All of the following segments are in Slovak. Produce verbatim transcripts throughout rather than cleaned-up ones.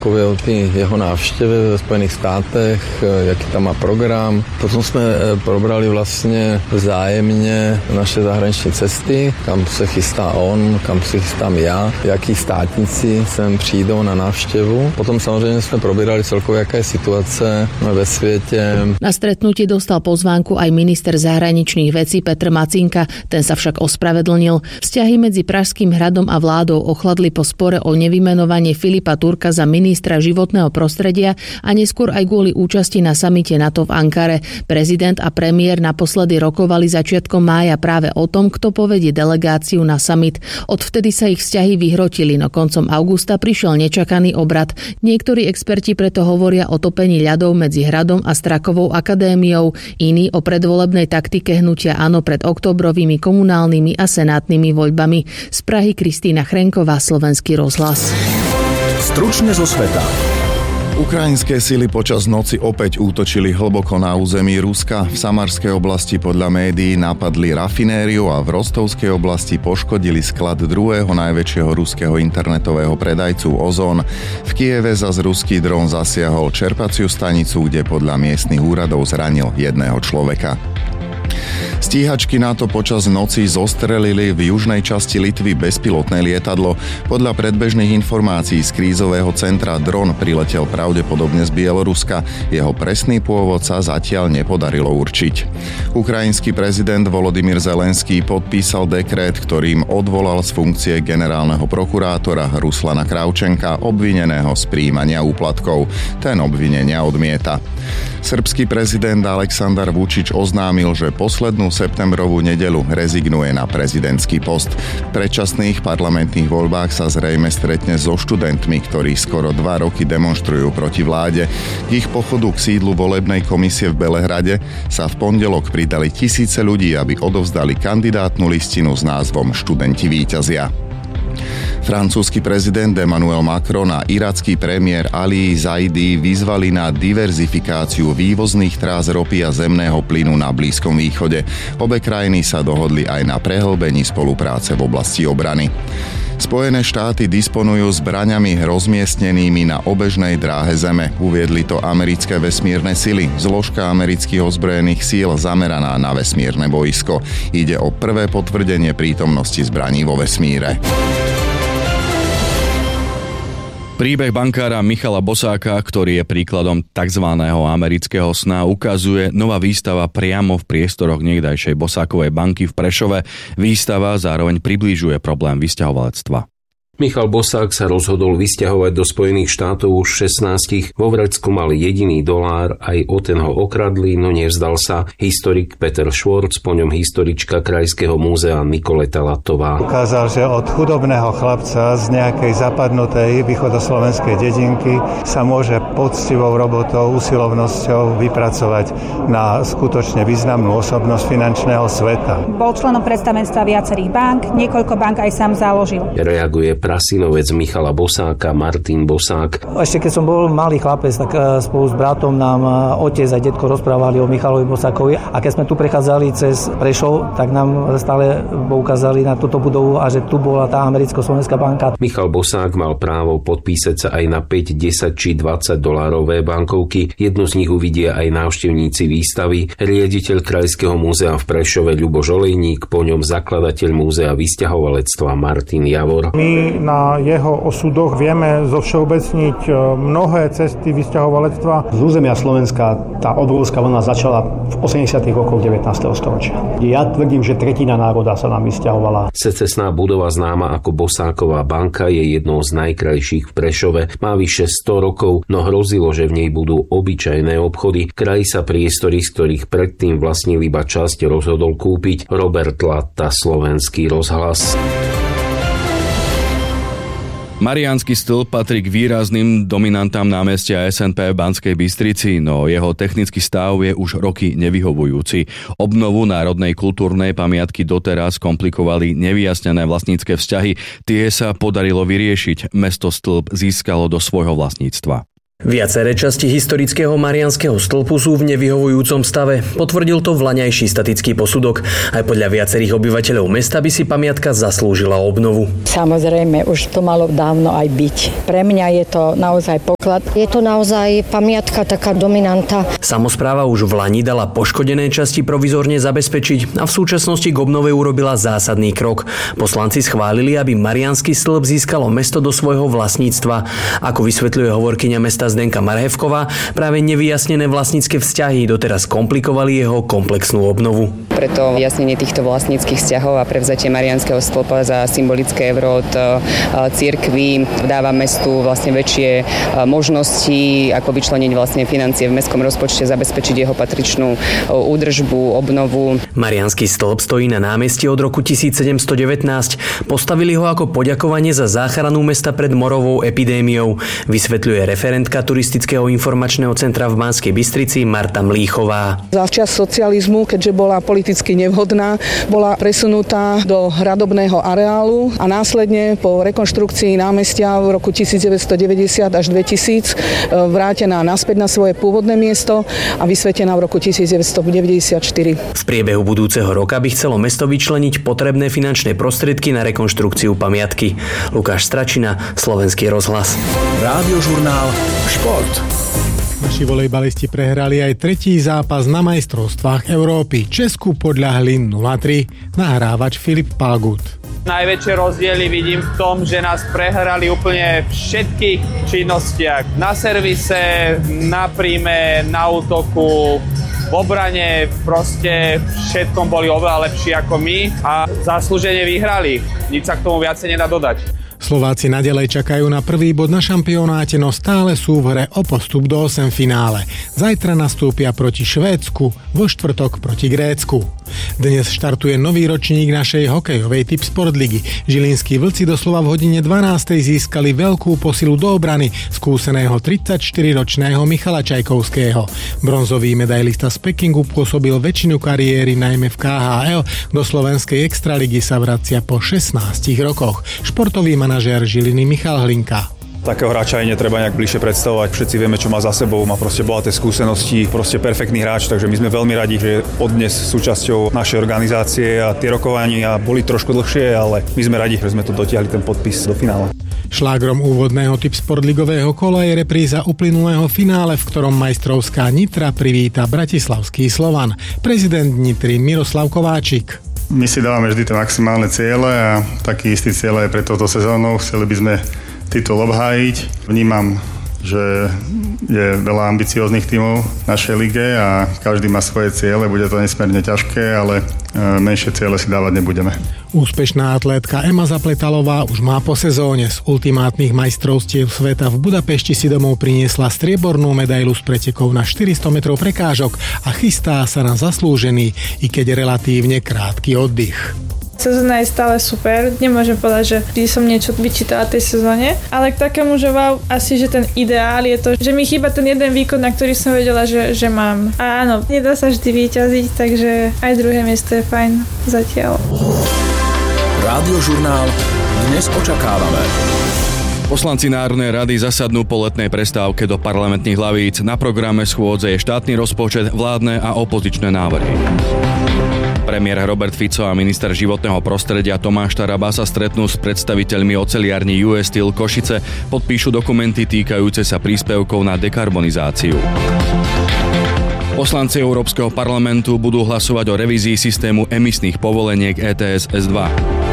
celkově o té jeho návštěvě ve Spojených státech, jaký tam má program. Potom jsme probrali vlastně vzájemně naše zahraniční cesty, kam se chystá on, kam se chystám já, jaký státníci sem přijdou na návštěvu. Potom samozřejmě jsme probírali celkově, jaká je situace ve světě. Na stretnutie dostal pozvánku aj minister zahraničných vecí Petr Macinka, ten sa však ospravedlnil. Vzťahy medzi Pražským hradom a vládou ochladli po spore o nevymenovanie Filipa Turka za ministra životného prostredia a neskôr aj kvôli účasti na samite NATO v Ankare. Prezident a premiér naposledy rokovali začiatkom mája práve o tom, kto povedie delegáciu na summit. Odvtedy sa ich vzťahy vyhrotili, no koncom augusta prišiel nečakaný obrat. Niektorí experti preto hovoria o topení ľadov medzi hradom a Strakovou akadémiou, iní o predvolebnej taktike hnutia ANO pred októbrovými komunálnymi a senátnymi voľbami. Z Prahy Kristýna Chrenková, Slovenský rozhlas. Stručne zo sveta. Ukrajinské sily počas noci opäť útočili hlboko na území Ruska. V Samarskej oblasti podľa médií napadli rafinériu a v Rostovskej oblasti poškodili sklad druhého najväčšieho ruského internetového predajcu Ozon. V Kieve zas ruský dron zasiahol čerpaciu stanicu, kde podľa miestnych úradov zranil jedného človeka. Stíhačky NATO počas noci zostrelili v južnej časti Litvy bezpilotné lietadlo. Podľa predbežných informácií z krízového centra dron priletel pravdepodobne z Bieloruska. Jeho presný pôvod sa zatiaľ nepodarilo určiť. Ukrajinský prezident Volodymyr Zelenský podpísal dekrét, ktorým odvolal z funkcie generálneho prokurátora Ruslana Kravčenka, obvineného z prijímania úplatkov. Ten obvinenia odmieta. Srbský prezident Aleksandar Vučić oznámil, že poslednú septembrovú nedeľu rezignuje na prezidentský post. V predčasných parlamentných voľbách sa zrejme stretne so študentmi, ktorí skoro dva roky demonštrujú proti vláde. K ich pochodu k sídlu volebnej komisie v Belehrade sa v pondelok pridali tisíce ľudí, aby odovzdali kandidátnu listinu s názvom Študenti víťazia. Francúzsky prezident Emmanuel Macron a iracký premiér Ali Zaidi vyzvali na diverzifikáciu vývozných trás ropy a zemného plynu na Blízkom východe. Obe krajiny sa dohodli aj na prehlbení spolupráce v oblasti obrany. Spojené štáty disponujú zbraňami rozmiestnenými na obežnej dráhe Zeme. Uviedli to americké vesmírne sily, zložka amerických ozbrojených síl zameraná na vesmírne boisko. Ide o prvé potvrdenie prítomnosti zbraní vo vesmíre. Príbeh bankára Michala Bosáka, ktorý je príkladom tzv. Amerického sna, ukazuje nová výstava priamo v priestoroch niekdajšej Bosákovej banky v Prešove. Výstava zároveň približuje problém vysťahovalectva. Michal Bosák sa rozhodol vysťahovať do Spojených štátov už šestnástich. Vo vrecku mal jediný dolár, aj o ten ho okradli, no nevzdal sa. Historik Peter Švorc, po ňom historička Krajského múzea Nikoleta Latová. Ukázal, že od chudobného chlapca z nejakej zapadnutej východoslovenskej dedinky sa môže poctivou robotou, usilovnosťou vypracovať na skutočne významnú osobnosť finančného sveta. Bol členom predstavenstva viacerých bank, niekoľko bank aj sám založil. Reaguje prasinovec Michala Bosáka Martin Bosák. Ešte keď som bol malý chlapec, tak spolu s bratom nám otec a detko rozprávali o Michalovi Bosákovi a keď sme tu prechádzali cez Prešov, tak nám stále poukázali na túto budovu a že tu bola tá Americko-slovenská banka. Michal Bosák mal právo podpísať sa aj na päť, desať či dvadsať dolárové bankovky. Jednu z nich uvidia aj návštevníci výstavy. Riaditeľ Krajského múzea v Prešove Ľuboš Olejník, po ňom zakladateľ múzea vysťahovalectva Martin Javor. My na jeho osudoch vieme zovšeobecniť mnohé cesty vysťahovalectva. Z územia Slovenska tá obrovská vlna začala v osemdesiatych rokoch devätnásteho storočia. Ja tvrdím, že tretina národa sa nám vysťahovala. Secesná budova známa ako Bosáková banka je jednou z najkrajších v Prešove. Má vyše sto rokov, no hrozilo, že v nej budú obyčajné obchody. Kraj sa priestory, z ktorých predtým vlastnil iba časť, rozhodol kúpiť. Robert Latta, Slovenský rozhlas. Mariánsky stĺp patrí k výrazným dominantám námestia es en pé v Banskej Bystrici, no jeho technický stav je už roky nevyhovujúci. Obnovu národnej kultúrnej pamiatky doteraz komplikovali nevyjasnené vlastnícke vzťahy. Tie sa podarilo vyriešiť. Mesto stĺp získalo do svojho vlastníctva. Viaceré časti historického Mariánskeho stĺpu sú v nevyhovujúcom stave. Potvrdil to vlaňajší statický posudok. Aj podľa viacerých obyvateľov mesta by si pamiatka zaslúžila obnovu. Samozrejme, už to malo dávno aj byť. Pre mňa je to naozaj poklad. Je to naozaj pamiatka, taká dominanta. Samospráva už v lani dala poškodené časti provizorne zabezpečiť a v súčasnosti k obnove urobila zásadný krok. Poslanci schválili, aby Mariánsky stĺp získalo mesto do svojho vlastníctva. Ako vysvetľuje hovorkyňa mesta Zdenka Marhevková, práve nevyjasnené vlastnícke vzťahy doteraz komplikovali jeho komplexnú obnovu. Preto vyjasnenie týchto vlastníckych vzťahov a prevzatie Mariánskeho stĺpa za symbolické evro od cirkvi dáva mestu vlastne väčšie možnosti, ako vyčleniť vlastne financie v mestskom rozpočte, zabezpečiť jeho patričnú údržbu, obnovu. Mariánsky stĺp stojí na námestí od roku tisícsedemstodevätnásť. Postavili ho ako poďakovanie za záchranu mesta pred morovou epidémiou, vysvetľuje referentka Turistického informačného centra v Banskej Bystrici Marta Mlíchová. Za čas socializmu, keďže bola politicky nevhodná, bola presunutá do hradobného areálu a následne po rekonštrukcii námestia v roku devätnásťstodeväťdesiat až dvetisíc vrátená naspäť na svoje pôvodné miesto a vysvetená v roku devätnásťstodeväťdesiatštyri. V priebehu budúceho roka by chcelo mesto vyčleniť potrebné finančné prostriedky na rekonštrukciu pamiatky. Lukáš Stračina, Slovenský rozhlas. Rádiožurnál Šport. Naši volejbalisti prehrali aj tretí zápas na majstrovstvách Európy. Česku podľahli nula tri. Nahrávač Filip Palgut. Najväčšie rozdiely vidím v tom, že nás prehrali úplne v všetkých činnostiach. Na servise, na príjme, na útoku, v obrane, proste všetkom boli oveľa lepší ako my a zaslúžene vyhrali. Nič sa k tomu viacej nedá dodať. Slováci nadalej čakajú na prvý bod na šampionáte, no stále sú v hre o postup do osemfinále. Zajtra nastúpia proti Švédsku, vo štvrtok proti Grécku. Dnes štartuje nový ročník našej hokejovej Tipsport ligy. Žilinskí vlci doslova v hodine dvanástej získali veľkú posilu do obrany skúseného tridsaťštyriročného Michala Čajkovského. Bronzový medailista z Pekingu pôsobil väčšinu kariéry najmä v ká há el, do slovenskej extraligy sa vracia po šestnástich rokoch. Športový manažér Žiliny Michal Hlinka. Takého hráča aj netreba nejak bližšie predstavovať. Všetci vieme, čo má za sebou, má proste bohaté skúsenosti, proste perfektný hráč, takže my sme veľmi radi, že od dnes súčasťou našej organizácie a tie rokovania boli trošku dlhšie, ale my sme radi, že sme to dotiahli ten podpis do finále. Šlágrom úvodného Tipsport ligového kola je repríza uplynulého finále, v ktorom majstrovská Nitra privíta bratislavský Slovan. Prezident Nitry Miroslav Kováčik. My si dávame vždy tie maximálne ciele a taký istý cieľ aj pre touto sezónou. Chceli by sme titul obhájiť. Vnímam, že je veľa ambicióznych tímov v našej lige a každý má svoje ciele. Bude to nesmierne ťažké, ale menšie ciele si dávať nebudeme. Úspešná atlétka Ema Zapletalová už má po sezóne. Z ultimátnych majstrovstiev sveta v Budapešti si domov priniesla striebornú medailu z pretekov na štyristo metrov prekážok a chystá sa na zaslúžený, i keď relatívne krátky oddych. Sezóna je stále super, nemôžem povedať, že vždy som niečo vyčítala tej sezóne, ale k takému, že wow, asi, že ten ideál je to, že mi chýba ten jeden výkon, na ktorý som vedela, že, že mám. A áno, nedá sa vždy vyťaziť, takže aj druhé miesto je fajn zatiaľ. Rádiožurnál dnes očakávame. Poslanci Národnej rady zasadnú po letnej prestávke do parlamentných hlavíc. Na programe schôdze je štátny rozpočet, vládne a opozičné návrhy. Premiér Robert Fico a minister životného prostredia Tomáš Taraba sa stretnú s predstaviteľmi oceliarní ú es Steel Košice, podpíšu dokumenty týkajúce sa príspevkov na dekarbonizáciu. Poslanci Európskeho parlamentu budú hlasovať o revízii systému emisných povoleniek é té es es dva.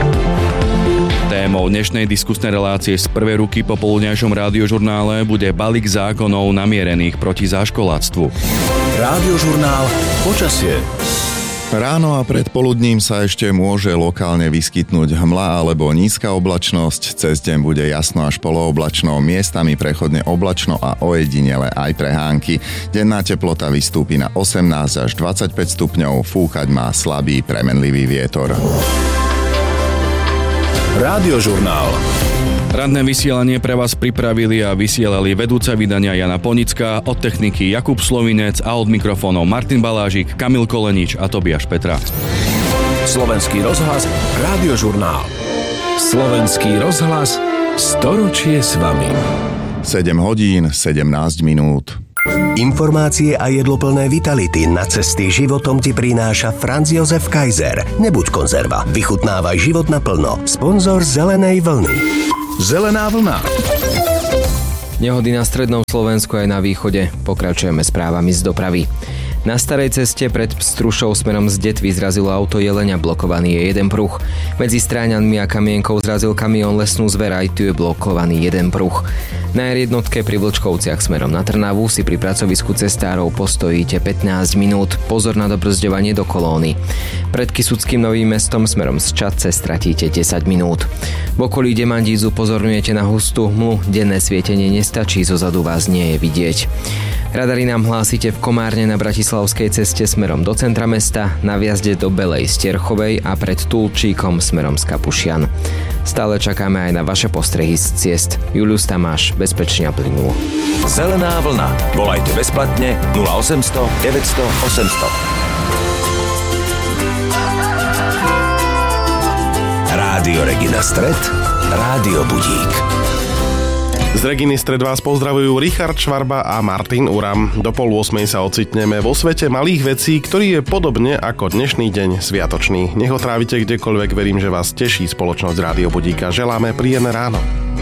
Témou dnešnej diskusnej relácie z prvej ruky po poludňajšom rádiožurnále bude balík zákonov namierených proti záškoláctvu. Rádiožurnál počasie. Ráno a predpoludním sa ešte môže lokálne vyskytnúť hmla alebo nízka oblačnosť. Cez deň bude jasno až polooblačno, miestami prechodne oblačno a ojedinele aj prehánky. Denná teplota vystúpi na osemnásť až dvadsaťpäť stupňov, fúkať má slabý premenlivý vietor. Rádiožurnál. Ranné vysielanie pre vás pripravili a vysielali vedúca vydania Jana Ponická, od techniky Jakub Slovinec a od mikrofónov Martin Balážik, Kamil Kolenič a Tobiáš Petra. Slovenský rozhlas, Rádiožurnál. Slovenský rozhlas, storočie s vami. sedem hodín sedemnásť minút. Informácie a jedloplné vitality na cesty životom ti prináša Franz Josef Kaiser. Nebuď konzerva, vychutnávaj život naplno. Sponzor Zelenej vlny. Zelená vlna. Nehody na strednom Slovensku aj na východe. Pokračujeme správami z dopravy. Na starej ceste pred Pstrušou smerom z Detvy zrazilo auto jeleň a blokovaný je jeden pruh. Medzi Stráňanmi a Kamienkou zrazil kamión lesnú zver, aj tu je blokovaný jeden pruh. Na er jednotke pri Vlčkovciach smerom na Trnavu si pri pracovisku cestárov postojíte pätnásť minút. Pozor na dobrzďovanie do kolóny. Pred Kysuckým Novým Mestom smerom z Čadce stratíte desať minút. V okolí Demandízu pozorňujete na hustú hmlu, denné svietenie nestačí, zozadu vás nie je vidieť. Radary nám hlásite v Komárne na Bratislavskej ceste smerom do centra mesta, na vjazde do Belej Stierchovej a pred Tulčíkom smerom z Kapušian. Stále čakáme aj na vaše postrehy z ciest. Julius Tamáš, bezpečne a plynulo. Zelená vlna. Volajte bezplatne nula osemsto deväťsto osemsto. Rádio Regina Stred, Rádio Budík. Z Reginy Stred vás pozdravujú Richard Švarba a Martin Uram. Do pol ôsmej sa ocitneme vo svete malých vecí, ktorý je podobne ako dnešný deň sviatočný. Nech ho trávite kdekoľvek, verím, že vás teší spoločnosť Rádio Budíka. Želáme príjemné ráno.